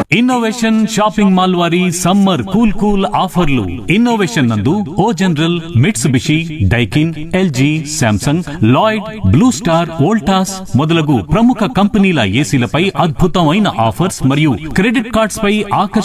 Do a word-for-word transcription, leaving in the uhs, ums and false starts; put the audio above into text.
Innovation shopping mall వారి summer cool cool ఆఫర్లు. Innovation నందు ఓ general, Mitsubishi, Daikin, LG, Samsung, Lloyd, blue star, Voltas మొదలగు ప్రముఖ కంపెనీల ఏసీలపై అద్భుతమైన ఆఫర్స్ మరియు క్రెడిట్ కార్డ్స్ పై ఆకర్ష